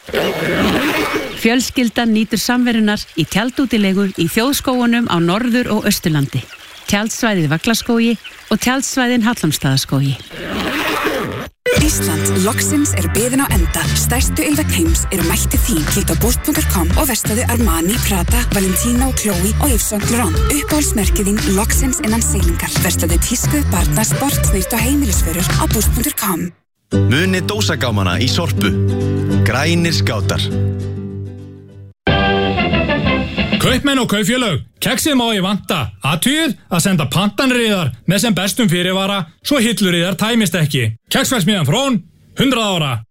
Fjölskyldan nýtur samverunar í tjaldútilegu í þjóðskógunum á Norður- og Austurlandi. Tjaldsvæðið Vaglaskógi og tjaldsvæðin Hallormsstaðaskógi. Ísland, loksins biðin á enda. Stærstu ylfegn heims mætt til þín. Kíktu á boost.com og verslaðu Armani, Prada, Valentino, Chloe og Yves Saint Laurent. Uppáhaldsmerkið þín loksins innan seilingar. Verslaðu tísku, barna, sport, snyrta og heimilisvörur á boost.com. Muni dósagámana í Sorpu. Grænir skátar. Kaupmenn og kaupfélög, keksið má ég vanta. Athugið að senda pantanriðar með sem bestum fyrirvara, svo hilluriðar tæmist ekki. Keksverksmiðjan Frón, 100 ára.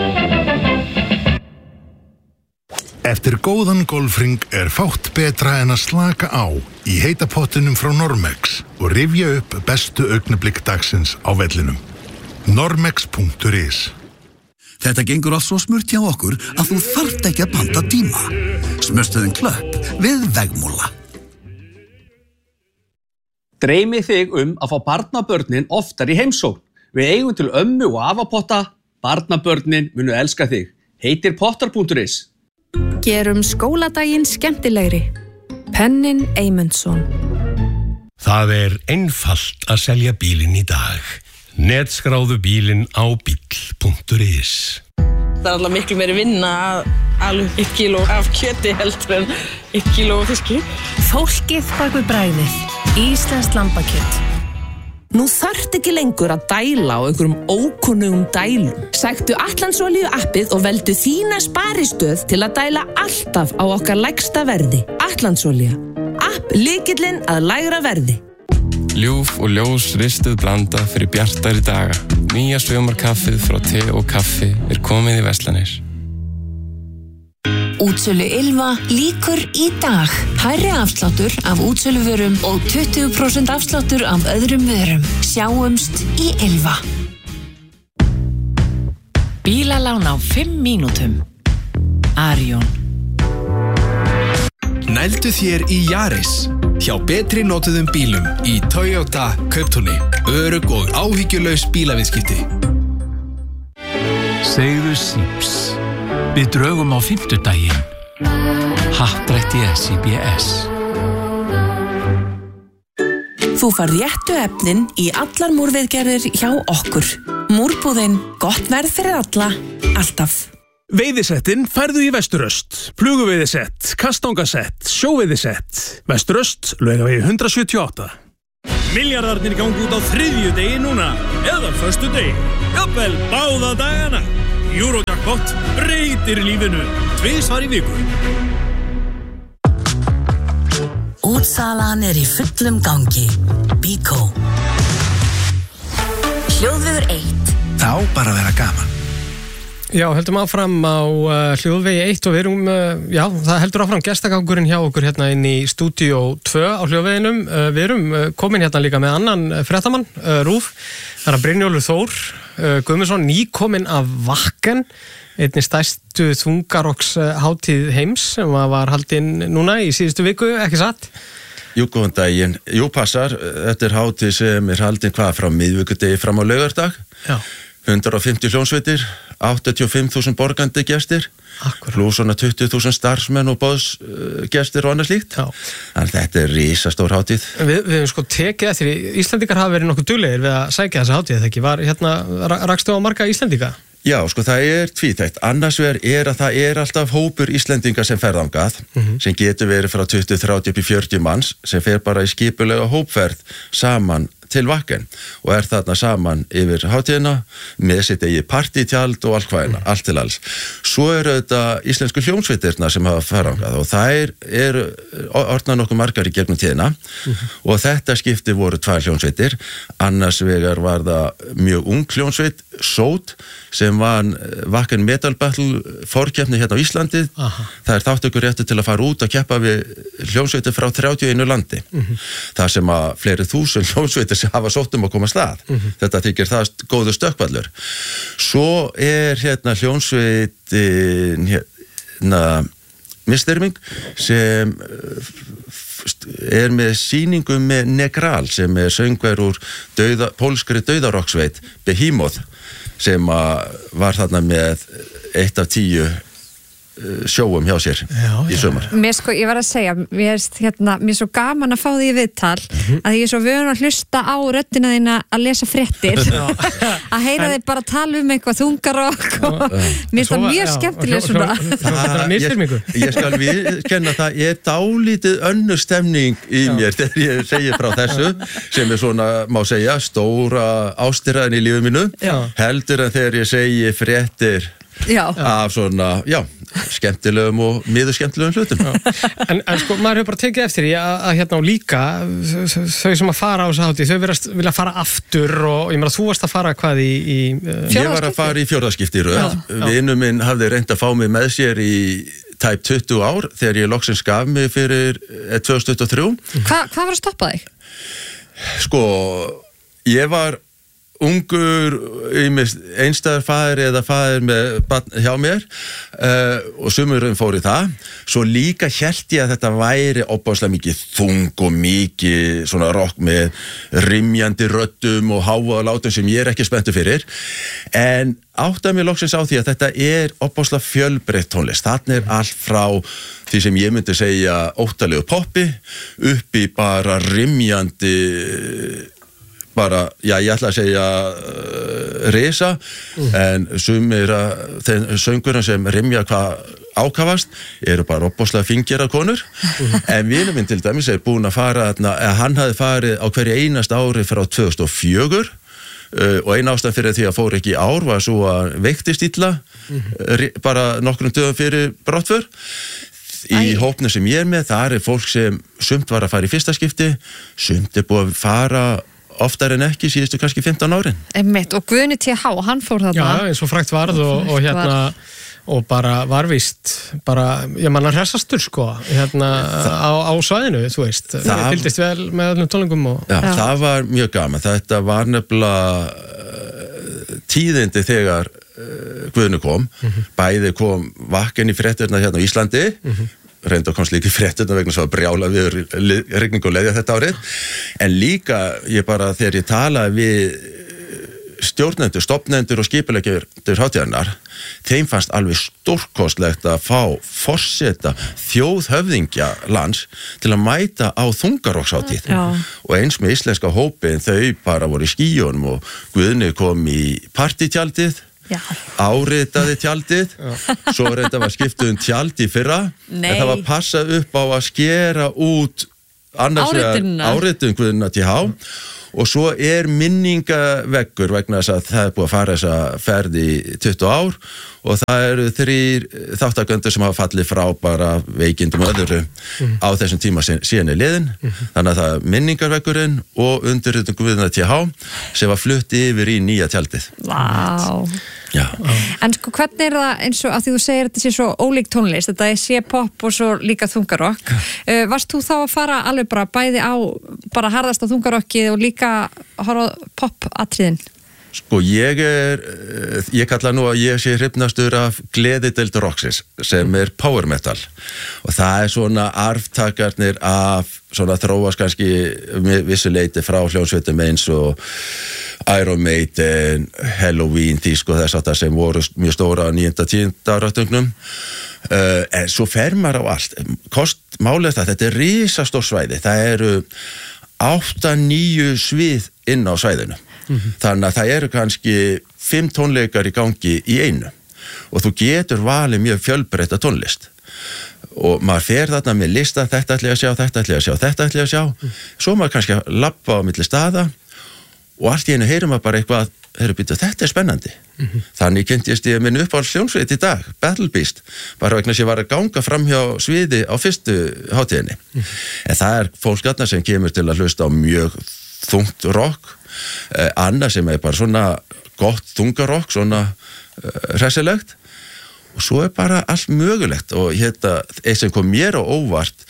Eftir góðan golfring fátt betra en að slaka á í heita pottinum frá Normex og rifja upp bestu augnablik dagsins á vellinum. Normex.is. Þetta gengur allt svo smurt hjá okkur að þú þarft ekki að panta tíma. Smurstuðin Klöpp við Vegmúla. Dreymið þig að fá barnabörnin oftar í heimsókn. Við eigum til ömmu og afapotta. Barnabörnin munu elska þig. Heitir Pottar.is. Gerum skóladaginn skemmtilegri. Pennin Eymundsson. Það einfalt að selja bílinn í dag. Netskráðu bílinn á bíll.is. Það alltaf miklu meiri vinna að alveg 1 kíló af kjöti heldur en 1 kíló af fiski. Fólkið bak við bragðið. Íslenskt lambakjöt. Nú þarft ekki lengur að dæla á einhverjum ókunnugum dælum. Sæktu Atlantsolíu appið og veldu þína sparistöð til að dæla alltaf á okkar lægsta verði. Atlantsolía. App lykillinn að lægra verði. Ljúf og ljós ristuð blanda fyrir bjartari daga. Nýja sumarkaffið frá te og kaffi komið í verslanir. Útsölu Ylva lýkur í dag. Hærri afsláttur af útsöluvörum og 20% afsláttur af öðrum vörum. Sjáumst í Ylva. Bílalán á 5 mínútum. Arion. Nældu þér í Yaris. Hjá betri notuðum bílum í Toyota Kauptúni. Örugg og áhyggjulaus bílaviðskipti. Segðu síps. Við draugum á 50-daginn. Happdrætti SIBS. Þú færð réttu efnin í allar múrviðgerðir hjá okkur. Múrbúðin, gott verð fyrir alla, alltaf. Veiðisettin færðu í Vesturöst. Fluguveiðisett, kastangasett, sjóveiðisett. Vesturöst, Laugavegi 178. Milljarðarnir gangi út á 3. degi núna, eða 1. degi. Jafnvel báða dagana. Eurojackpot breytir lífinu 2 svar í viku. Útsalan í fullum gangi. Bíkó. Hljóðvegur 1. Það á bara að vera gaman. Já, heldum áfram á Hljóðvegi 1 og við það heldur áfram gestakangurinn hjá okkur hérna inn í Stúdíó 2 á Hljóðveginum. Við komin hérna líka með annan fréttamann, RÚV. Það Brynjólfur Þór Guðmundsson, nýkominn af Wacken, einni stærstu þungarokkshátíð heims sem var haldin núna í síðustu viku, ekki satt? Jú, góðan daginn. Jú, passar. Þetta hátíð sem haldin frá miðvikudegi fram á laugardag. Já. 150 hljómsveitir, 85.000 borgandi gestir, pluss svona 20.000 starfsmenn og boðsgestir og annað slíkt. Þannig þetta risastór hátíð. Við höfum tekið eftir, Íslendingar hafa verið nokkuð duglegir við að sækja þessa hátíð, þegar ekki var rakstu á marga Íslendinga? Já, það tvíþætt. Annars vegar að það alltaf hópur Íslendinga sem fer þangað, sem getur verið frá 20, 30 upp í 40 manns, sem fer bara í skipulega hópferð saman til Wacken og þarna saman yfir hátíðina með sitt eigið partítjald og allt til alls. Svo þetta íslensku hljómsveitirna sem hafa farangað og þær orðna nokkuð margar í gegnum tíðina og þetta skipti voru 2 hljómsveitir. Annars vegar var það mjög ung hljómsveit, Sót, sem var Wacken Metal Battle forkeppni hérna á Íslandi. Það þáttökuréttur til að fara út og keppa við hljómsveitir frá 31 landi. Það sem að fleiri þúsund hljómsveitir sem hafa sótt að koma stað. Þetta þykir það góður stökkvallur. Svo hérna hljómsveitin Misterming sem með sýningu með Negral sem söngver úr pólskri dauðarokksveit Behemoth sem var þarna með 1 af 10 sjóum hjá sér í sumar. Mér sko, ég var að segja, mér er svo gaman að fá því í viðtal að ég er svo vön að hlusta á röddina þína að lesa fréttir að heyra þig bara tala eitthvað þungarokk og mér finnst það mjög skemmtilega svona. Ég skal viðurkenna það dálítið önnur stemning í mér þegar ég segi frá þessu sem svona, má segja, stóra ástyrraðin í lífið mínu heldur en þegar ég segi fréttir af svona, skemmtilegum og miður skemmtilegum hlutum. En sko, maður hefur bara tekið eftir því að hérna á líka þau sem að fara á þessu hátíð, þau vilja fara aftur og ég meina þú varst að fara hvað í Ég var að fara í fjórðaskipti í röð. Vinur minn hafði reynt að fá mig með sér í tæp 20 ár þegar ég loksins gaf mig fyrir 2023. Hvað var að stoppa þig? Sko, ég var ungur einstæður faðir eða faðir með barn hjá mér og sumurinn fór í það. Svo líka hélt ég að þetta væri opáslega mikið þung og mikið svona rock með rimjandi röddum og háa látum sem ég ekki spenntur fyrir. En áttaði mig loksins á því að þetta opáslega fjölbreytt tónlist. Þarna allt frá því sem ég myndi segja óttalegu poppi upp í bara rimjandi ég ætla að segja risa en sumir þeim söngurinn sem rimja hvað ákafast eru bara opbóðslega fingera konur en vinur minn til dæmis búinn að fara hann hafði farið á hverju einasta ári frá 2004 og ein ástæðan fyrir því að fór ekki í ár var svo að veiktist illa bara nokkrum dögum fyrir brottför. Í hópnum sem ég með, það fólk sem sumt var að fara í fyrsta skipti, sumt búið að fara oftar en ekki síðustu kannski 15 árin. Einmitt, og Guðni T.H. hann fór þarna. Já, eins og frægt varð og hérna og bara varvist bara, ég manna hressastur sko hérna á svæðinu, þú veist það fylgdist vel með öllum tónlingum það var mjög gaman, þetta var nefnilega tíðindi þegar Guðni kom bæði kom vakinn í fréttirna hérna á Íslandi reynda komst líka í fréttirna vegna svo að brjála við rigning og leðja þetta árið en líka þegar ég talaði við stjórnendur, stofnendur og skipuleggjendur hátíðarinnar þeim fannst alveg stórkostlegt að fá forseta þjóðhöfðingja lands til að mæta á þungarokkshátíð og eins með íslenska hópin þau bara voru í skýjunum og Guðni kom í partítjaldið áritaði tjaldið svo reynda var skiptuð tjald í fyrra en það var passað upp á að skera út annars áritun Guðna T.H. og svo minningaveggur vegna þess að það búið að fara þessa ferð í 20 ár og það eru 3 þátttakendur sem hafa fallið frá bara veikindum öðru á þessum tíma síðan liðin þannig að það minningarveggurinn og undirritun Guðna T.H. sem var flutt yfir í nýja tjaldið. Vá. En sko hvernig það eins og að því þú segir þetta sé svo ólík tónlist þetta sé pop og svo líka þungarokk varst þú þá að fara alveg bara bæði á bara harðast á þungarokkið og líka horfa pop-atriðin? Sko ég kalla nú að ég sé hrifnastur af gleðideild rocksins sem power metal og það svona arftakarnir af svona þróast kannski vissu leiti frá hljónsveitum eins og Iron Maiden, Halloween, Þýsk og þess að það sem voru mjög stóra á 9. og 10. áratögnum en svo fer maður á allt málið það, þetta risastór svæði það eru 8-9 svið inn á svæðinu þannig að það eru kannski 5 tónleikar í gangi í einu og þú getur valið mjög fjölbreytta tónlist og maður fer þarna með lista þetta ætla ég að sjá, þetta ætla ég að sjá, þetta ætla ég að sjá svo maður kannski að labba á milli staða og allt í einu heyrum maður bara eitthvað þetta spennandi þannig kynntist ég minn upp á hljónsveit í dag Battle Beast, bara vegna sem ég var að ganga fram hjá sviði á fyrstu hátíðinni en það fólk þarna sem kemur til að hlusta á mjög þungt rock annað sem bara svona gott þungarokk, svona hressilegt og svo bara allt mögulegt og eitt sem kom mér á óvart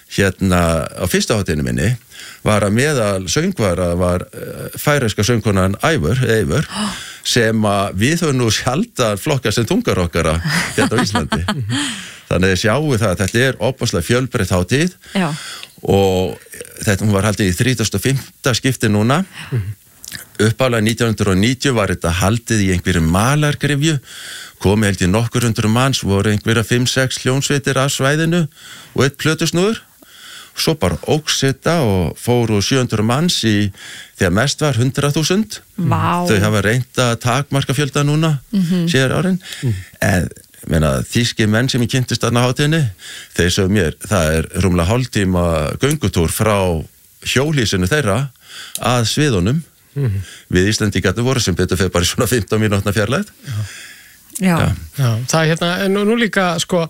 á fyrsta hátíðinni minni var að meðal söngvara var færeyska söngkonan Eivör sem að við höfum nú sjaldan flokkað sem þungarokkara á Íslandi þannig að sjáu það að þetta opaslega fjölbreytt hátíð og hún var haldið í 35. skipti núna uppálega 1990 var þetta haldið í einhverjum malargrifju, komi held í nokkur hundru manns, voru einhverja 5-6 hljónsveitir af svæðinu og eitt plötusnúður. Svo bara óks þetta og fóru 700 manns í, þegar mest var 100.000. Vá. Þau hafa reynt að takmarka fjölda núna, síðar árin. En þýski menn sem ég kynntist þarna hátíðinni, þeir sögðu mér, það er rúmlega hálftíma göngutúr frá hjólhýsinu þeirra að sviðunum. Við Íslendingarnir voru sem betur fyrir bara í svona 15 mínútna fjarlægð. Já, það er hérna, nú líka sko,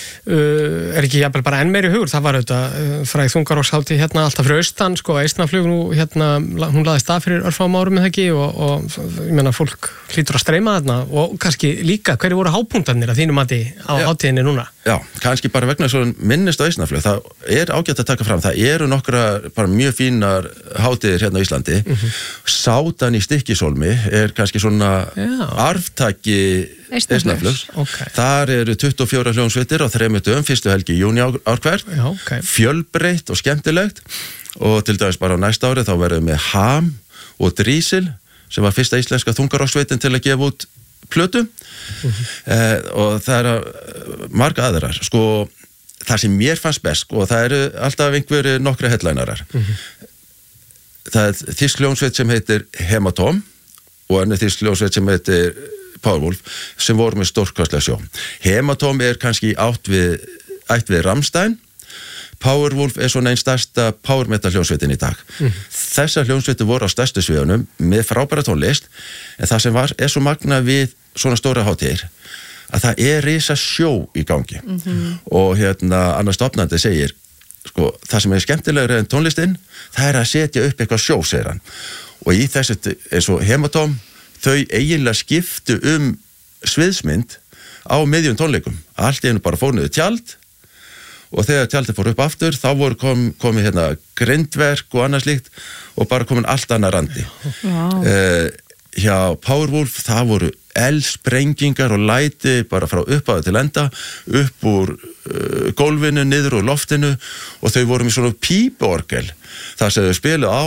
er ekki jafnvel bara enn meiri hugur, það var auðvitað fræg þungarokkshátíð hérna alltaf fyrir austan, sko, Eistnaflug nú hérna, hún laðist af fyrir örfáum árum með það ekki og ég meina fólk hlýtur að streyma þarna og kannski líka hverju voru hápunktarnir að þínu mati á hátíðinni núna? Já, kannski bara vegna svo minnist á Eistnaflug, það er ágætt að taka fram, það eru nokkra bara mjög fínar hátíðir hérna á Íslandi, Sátan í Stykkishólmi er kannski svona arftaki Eistnaflugs. Þar eru 24 hljónsveitir á 3 dögum, fyrstu helgi í júní ár hvert, fjölbreytt og skemmtilegt og til dæmis bara á næsta ári þá verðum við Ham og Drísil sem var fyrsta íslenska þungarokksveitin til að gefa út plötu og það eru marga aðrar, sko það sem mér fannst best, og það eru alltaf einhverju nokkra headlinerar. Það er þýsk hljónsveit sem heitir Hematom og önnur þýsk hljónsveit sem heitir Powerwolf sem voru með stórkostlega sjó. Hematom er kannski ætt við Rammstein, Powerwolf er svona einn stærsta power metal hljónsveitin í dag. Þessar hljónsveitir voru á stærstu sviðunum með frábæra tónlist, en það sem er svo magna við svona stóra hátíðir að það er risa sjó í gangi. Og hérna annar stofnandi segir, sko, það sem er skemmtilegur en tónlistinn, það er að setja upp eitthvað sjó, segir hann. Og í þessu, eins og Hematom, þau eiginlega skiptu sviðsmynd á miðjum tónleikum. Allt í einu bara fór niður tjald og þegar tjaldið fór upp aftur þá voru komið hérna grindverk og annað slíkt og bara komin allt annað randi. Hjá Powerwolf það voru eldsprengingar og læti bara frá upphafi til enda, upp úr gólfinu, niður úr loftinu og þau voru með svona píporgel þar sem þau spiluðu á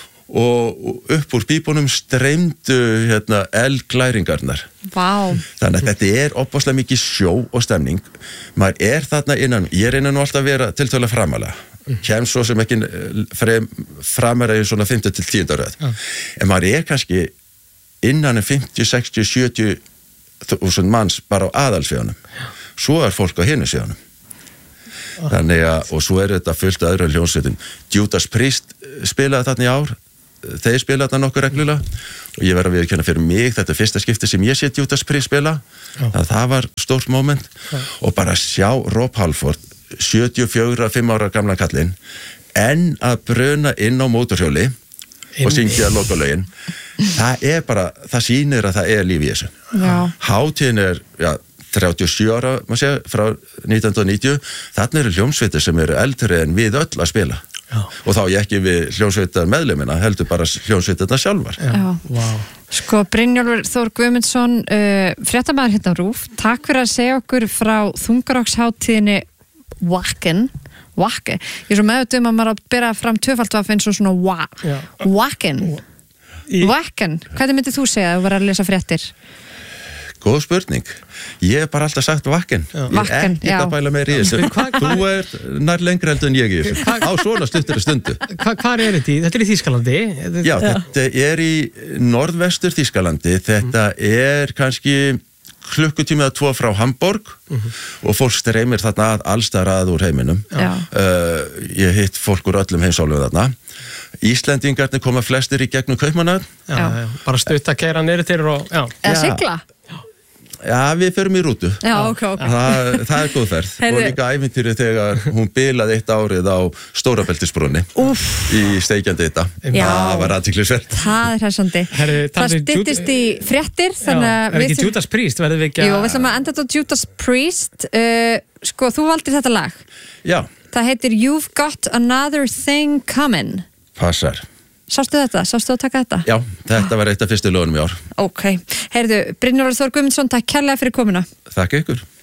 og upp úr pípunum streymdu hérna eldglæringarnar. Vá. Þannig að þetta er opaslega mikið sjó og stemning. Maður er þarna innan, ég reyna nú alltaf að vera tiltölulega framalega. Kemst svo sem ekki framara í svona 5 til 10 röð. En maður er kannski innan 50, 60, 70.000 manns bara á aðalsvegunum. Svo er fólk á hinu svegunum. Þannig að, og svo er þetta fullt af öðru hljónsveitum. Judas Priest spilaði þarna í ár, þeir spilaði þarna nokkuð reglulega og ég verð að viðurkenna fyrir mig, þetta er fyrsta skipti sem ég sé Judas Priest spila, það var stórt moment og bara sjá Rob Halford, 74-5 ára gamla kallinn, en að bruna inn á mótorhjóli og syngja lokalögin, það er bara, það sýnir að það er líf í þessu. Hátíðin er, 37 ára, maður segja, frá 1990, þarna eru hljómsveitir sem eru eldri en við öll að spila. Og þá ég ekki við hljómsveitar meðlumina, heldur bara hljómsveitarna sjálfar. Sko, Brynjólfur Þór Guðmundsson, fréttamaður hérna á RÚV, takk fyrir að segja okkur frá þungarokkshátíðinni Wacken. Ég er svo meðutum að maður á að bera fram tvöfaldvaf eins og svona Wacken. Hvernig myndið þú segja að þú var að lesa fréttir? Góð spurning. Ég hef bara alltaf sagt Wacken. Ég er ekki að bæla meir í þessu. Þú er nær lengra heldur en ég í þessu. Á svona stuttur stundu. Hvað er þetta í? Þetta er í Þýskalandi? Já, þetta er í norðvestur Þýskalandi. Þetta er kannski klukkutími eða 2 frá Hamborg og fólk streymir þarna allstaðar að úr heiminum. Ég hitt fólk úr öllum heimsálfum þarna. Íslendingarnir koma flestir í gegnum Kaupmannahöfn. Bara stutt að keyra niður til og eða sigla? Já, við förum í rútu. Það er góð ferð. Og líka ævintýri þegar hún bilaði 1 árið á Stórabeltisbrúnni í steikjandi þetta. Það var athyglisvert. Það er hressandi. Það styttist í fréttir. Er ekki Judas Priest? Jú, við ætlum að enda þetta á Judas Priest. Sko, þú valdir þetta lag. Já. Það heitir You've Got Another Thing Coming. Passar. Sástu þetta? Sástu að taka þetta? Já, þetta var eitt af fyrstu lögunum í ár. Ok. Heyrðu, Brynjólfur Þór Guðmundsson, takk kærlega fyrir komuna. Takk ykkur.